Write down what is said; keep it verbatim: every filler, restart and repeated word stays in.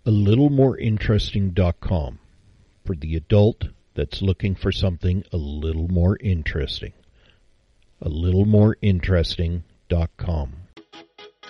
a little more interesting dot com for the adult that's looking for something a little more interesting. a little more interesting dot com.